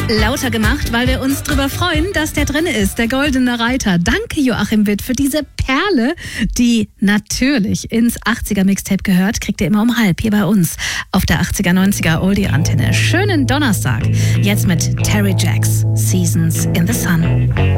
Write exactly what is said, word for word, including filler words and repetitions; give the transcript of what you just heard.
Lauter gemacht, weil wir uns drüber freuen, dass der drin ist, der Goldene Reiter. Danke, Joachim Witt, für diese Perle, die natürlich ins achtziger-Mixtape gehört. Kriegt ihr immer um halb hier bei uns auf der achtziger-neunziger Oldie-Antenne. Schönen Donnerstag. Jetzt mit Terry Jacks, Seasons in the Sun.